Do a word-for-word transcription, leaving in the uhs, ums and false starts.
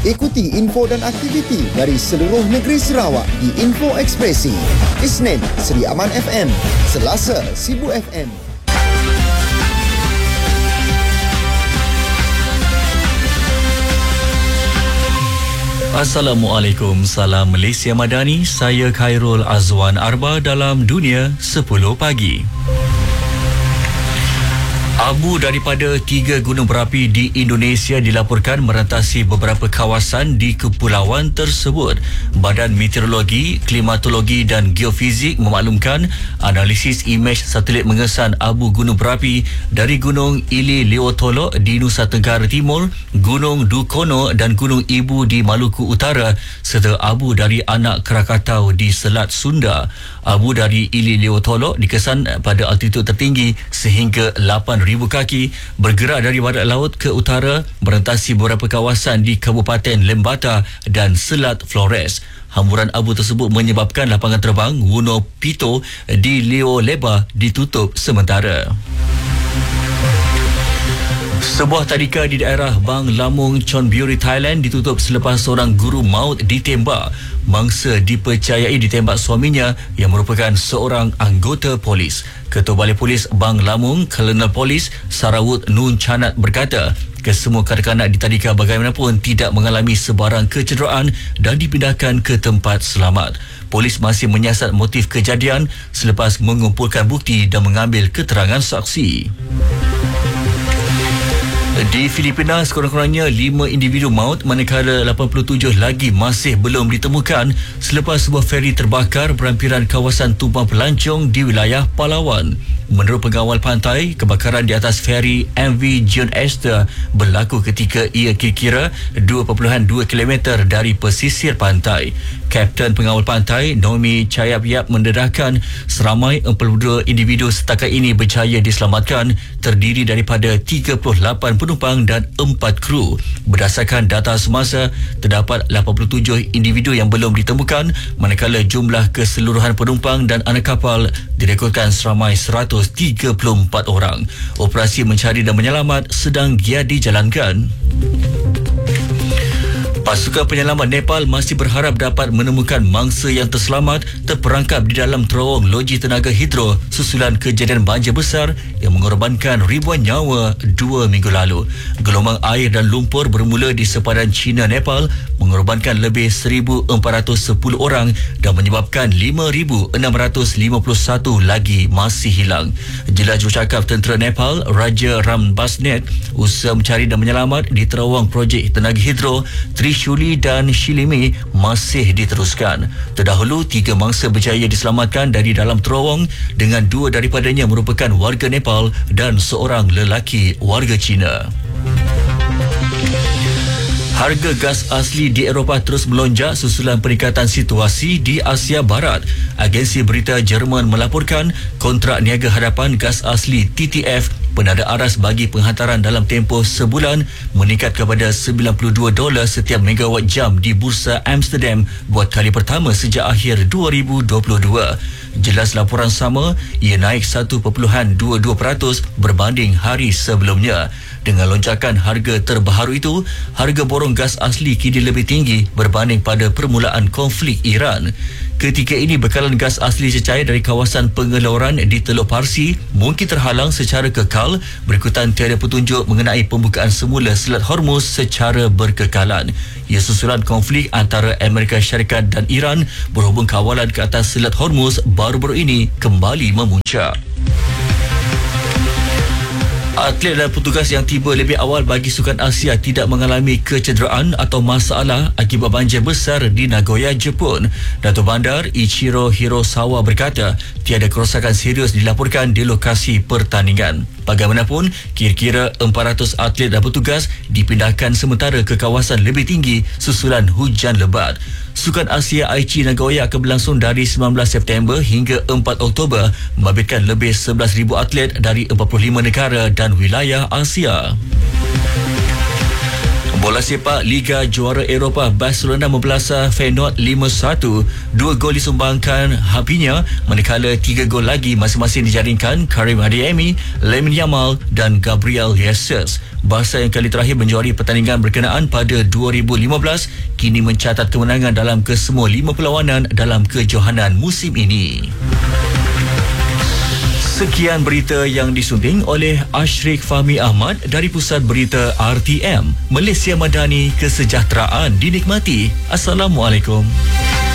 Ikuti info dan aktiviti dari seluruh negeri Sarawak di Info Ekspresi. Isnin, Seri Aman F M. Selasa, Sibu F M. Assalamualaikum, salam Malaysia Madani. Saya Khairul Azwan Arba dalam Dunia sepuluh Pagi. Abu daripada tiga gunung berapi di Indonesia dilaporkan merentasi beberapa kawasan di kepulauan tersebut. Badan Meteorologi, Klimatologi dan Geofizik memaklumkan analisis imej satelit mengesan abu gunung berapi dari Gunung Ili Leotolo di Nusa Tenggara Timur, Gunung Dukono dan Gunung Ibu di Maluku Utara serta abu dari Anak Krakatau di Selat Sunda. Abu dari Ili Leotolo dikesan pada altitud tertinggi sehingga lapan ribu kaki, bergerak dari barat laut ke utara, merentasi beberapa kawasan di Kabupaten Lembata dan Selat Flores. Hamburan abu tersebut menyebabkan lapangan terbang Wuno Pito di Leo Leba ditutup sementara. Sebuah tadika di daerah Bang Lamung, Chonburi, Thailand ditutup selepas seorang guru maut ditembak. Mangsa dipercayai ditembak suaminya yang merupakan seorang anggota polis. Ketua Balai Polis Bang Lamung, Kolonel Polis Sarawut Nun Chanat berkata, kesemua kanak-kanak di tadika bagaimanapun tidak mengalami sebarang kecederaan dan dipindahkan ke tempat selamat. Polis masih menyiasat motif kejadian selepas mengumpulkan bukti dan mengambil keterangan saksi. Di Filipina, sekurang-kurangnya lima individu maut manakala lapan puluh tujuh lagi masih belum ditemukan selepas sebuah feri terbakar berampiran kawasan tumpang pelancong di wilayah Palawan. Menurut pengawal pantai, kebakaran di atas feri M V John Esther berlaku ketika ia kira-kira dua perpuluhan dua kilometer dari pesisir pantai. Kapten pengawal pantai Nomi Chayap-Yap mendedahkan seramai empat puluh dua individu setakat ini berjaya diselamatkan, terdiri daripada tiga puluh lapan penumpang dan empat kru. Berdasarkan data semasa, terdapat lapan puluh tujuh individu yang belum ditemukan, manakala jumlah keseluruhan penumpang dan anak kapal direkodkan seramai seratus tiga puluh empat orang. Operasi mencari dan menyelamat sedang giat dijalankan. Pasukan penyelamat Nepal masih berharap dapat menemukan mangsa yang terselamat terperangkap di dalam terowong loji tenaga hidro susulan kejadian banjir besar yang mengorbankan ribuan nyawa dua minggu lalu. Gelombang air dan lumpur bermula di sepadan China Nepal mengorbankan lebih seribu empat ratus sepuluh orang dan menyebabkan lima ribu enam ratus lima puluh satu lagi masih hilang. Jelas jurucakap tentera Nepal Raja Rambasnet, usaha mencari dan menyelamat di terowong projek tenaga hidro Trishuli dan Shilimi masih diteruskan. Terdahulu, tiga mangsa berjaya diselamatkan dari dalam terowong dengan dua daripadanya merupakan warga Nepal dan seorang lelaki warga Cina. Harga gas asli di Eropah terus melonjak susulan peningkatan situasi di Asia Barat. Agensi berita Jerman melaporkan kontrak niaga hadapan gas asli T T F penada aras bagi penghantaran dalam tempoh sebulan meningkat kepada sembilan puluh dua dolar setiap megawatt jam di Bursa Amsterdam buat kali pertama sejak akhir dua ribu dua puluh dua. Jelas laporan sama, ia naik satu perpuluhan dua puluh dua peratus berbanding hari sebelumnya. Dengan lonjakan harga terbaru itu, harga borong gas asli kini lebih tinggi berbanding pada permulaan konflik Iran. Ketika ini, bekalan gas asli cecair dari kawasan pengeluaran di Teluk Parsi mungkin terhalang secara kekal berikutan tiada petunjuk mengenai pembukaan semula Selat Hormuz secara berkekalan. Ia susulan konflik antara Amerika Syarikat dan Iran berhubung kawalan ke atas Selat Hormuz baru-baru ini kembali memuncak. Atlet dan petugas yang tiba lebih awal bagi Sukan Asia tidak mengalami kecederaan atau masalah akibat banjir besar di Nagoya, Jepun. Datuk Bandar Ichiro Hirosawa berkata, tiada kerosakan serius dilaporkan di lokasi pertandingan. Bagaimanapun, kira-kira empat ratus atlet dan petugas dipindahkan sementara ke kawasan lebih tinggi susulan hujan lebat. Sukan Asia Aichi Nagoya akan berlangsung dari sembilan belas September hingga empat Oktober, membabitkan lebih sebelas ribu atlet dari empat puluh lima negara dan wilayah Asia. Bola sepak Liga Juara Eropah, Barcelona membelasah Feyenoord lima satu. Dua gol disumbangkan Hapinya, manakala tiga gol lagi masing-masing dijaringkan Karim Adeyemi, Lamine Yamal dan Gabriel Jesus. Barca yang kali terakhir menjuari pertandingan berkenaan pada dua ribu lima belas kini mencatat kemenangan dalam kesemua lima perlawanan dalam kejohanan musim ini. Sekian berita yang disunting oleh Ashrik Fahmi Ahmad dari Pusat Berita R T M. Malaysia Madani, kesejahteraan dinikmati. Assalamualaikum.